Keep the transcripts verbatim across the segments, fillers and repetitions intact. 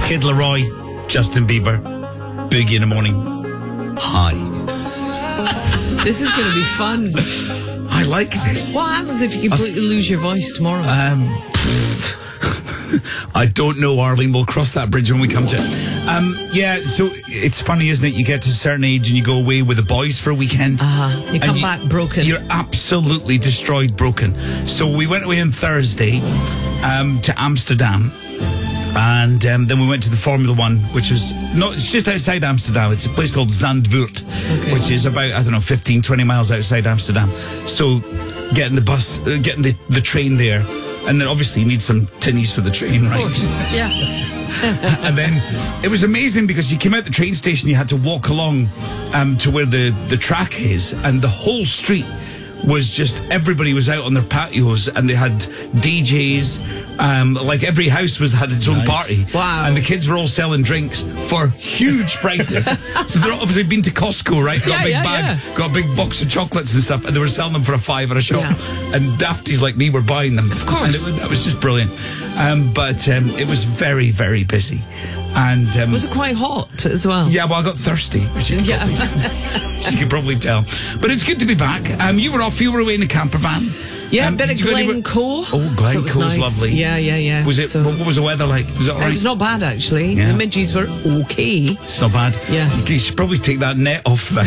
Kid Laroi, Justin Bieber, Boogie in the Morning. Hi. This is going to be fun. I like this. What happens if you completely lose your voice tomorrow? Um, I don't know, Arlene. We'll cross that bridge when we come to it. Um, yeah, so it's funny, isn't it? You get to a certain age and you go away with the boys for a weekend. Uh-huh. You come you, back broken. You're absolutely destroyed, broken. So we went away on Thursday um, to Amsterdam. And um, then we went to the Formula One, which was not, it's just outside Amsterdam. It's a place called Zandvoort, okay. which is about, I don't know, fifteen, twenty miles outside Amsterdam. So getting the bus, uh, getting the, the train there. And then obviously you need some tinnies for the train, right? Of course, yeah. And then it was amazing because you came out the train station, you had to walk along um, to where the, the track is, and the whole street was just, everybody was out on their patios and they had D Js, um, like every house was had its own nice. party. Wow. And the kids were all selling drinks for huge prices. So they're obviously been to Costco, right? Got yeah, a big yeah, bag, yeah. got a big box of chocolates and stuff, and they were selling them for a five at a shop. Yeah. And dafties like me were buying them. Of course. And it was, that was just brilliant. Um, but um, it was very, very busy. And um, was it quite hot as well? Yeah, well, I got thirsty, as you, yeah. probably, as you can probably tell. But it's good to be back. Um, you were off, you were away in a camper van. Yeah, um, a bit of Glencoe. Oh, Glencoe's so nice. lovely. Yeah, yeah, yeah. Was it? So, what was the weather like? Was it all right? It was not bad, actually. Yeah. The midges were okay. It's not bad. Yeah. You should probably take that net off then.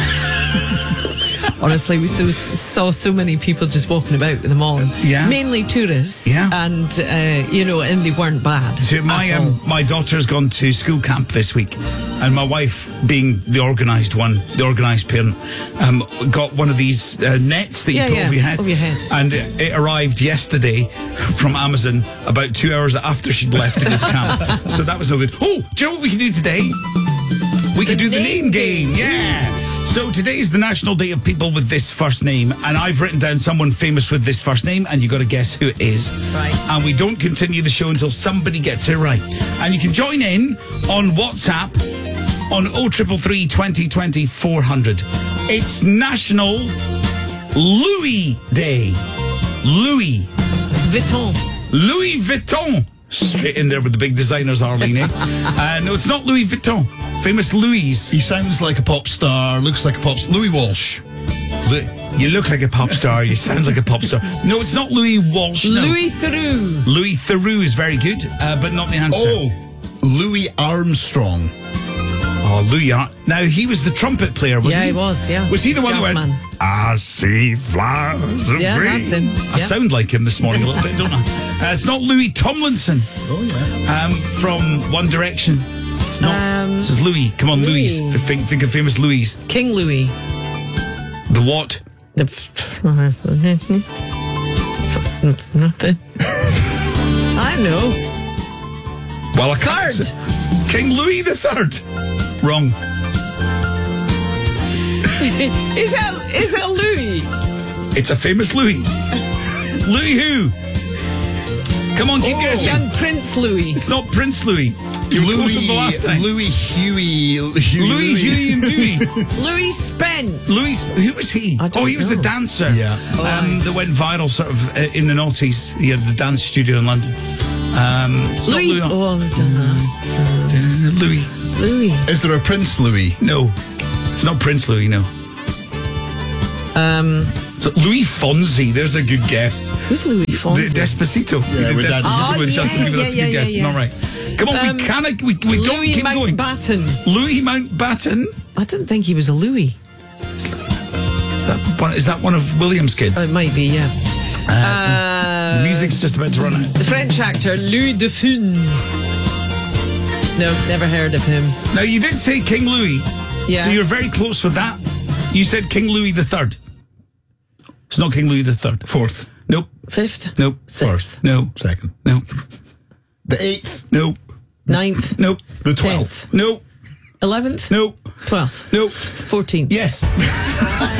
Honestly, we so, saw so many people just walking about with them on. Yeah. Mainly tourists. Yeah. And, uh, you know, and they weren't bad. So my um, my daughter's gone to school camp this week, and my wife, being the organised one, the organised parent, um, got one of these uh, nets that you yeah, put yeah, over your head. Over your head. And it, it arrived yesterday from Amazon about two hours after she'd left to go to camp. So that was no good. Oh, do you know what we can do today? We can do the name game. Yeah. So today is the National Day of People with this first name, and I've written down someone famous with this first name, and you've got to guess who it is. Right. And we don't continue the show until somebody gets it right. And you can join in on WhatsApp on oh triple three, twenty twenty, four hundred. It's National Louis Day. Louis. Vuitton. Louis Vuitton. Straight in there with the big designers, Arlene. Eh? uh, no, it's not Louis Vuitton. Famous Louis. He sounds like a pop star, looks like a pop star. Louis Walsh. You look like a pop star, you sound like a pop star. No, it's not Louis Walsh. No. Louis Theroux. Louis Theroux is very good, uh, but not the answer. Oh, Louis Armstrong. Oh, Louis Ar- Now, he was the trumpet player, wasn't yeah, he? Yeah, he was, yeah. Was he the one Jazz who went, man. I see flowers of yeah, green? That's him. I yeah. sound like him this morning a little bit, don't I? Uh, it's not Louis Tomlinson. Oh, yeah. Um, from One Direction. It's not. Um, This is Louis. Come on, Louis. Louis. Think, think of famous Louis. King Louis. The what? The I know. Well, I can't. Third. say- King Louis the Third. Wrong. Is that is that Louis? It's a famous Louis. Louis who? Come on, keep Oh, guessing. young Prince Louis. It's not Prince Louis. You were closer the last time. Louis Huey. Huey Louis, Huey and Dewey. Louis Spence. Louis, who was he? I don't Oh, he was know. the dancer. Yeah. Um, that went viral sort of uh, in the noughties. He had the dance studio in London. Um, it's Louis. not Louis. Oh, I don't know. Uh, Louis. Louis. Is there a Prince Louis? No. It's not Prince Louis, no. Um, So Louis Fonzi, there's a good guess. who's Louis Fonzi? De- Despacito. Yeah, we did with Despacito that- with Oh, Justin yeah, Bieber. That's a yeah, good yeah, guess, yeah, but not right. Come on, Um, we cannot. We, we don't Louis keep going. Mountbatten. Louis Mountbatten. I didn't think he was a Louis. Is that one? Is that one of William's kids? Oh, it might be, yeah. Uh, the music's just about to run out. the French actor Louis de Funès. No, never heard of him. Now you did say King Louis, Yeah. so you're very close with that. You said King Louis the Third. It's not King Louis the Third. Fourth. Nope. Fifth. Nope. Sixth. No. Second. No. The eighth. Nope. Ninth. Nope. The twelfth. Nope. Eleventh. Nope. Twelfth. Nope. Fourteenth. Yes.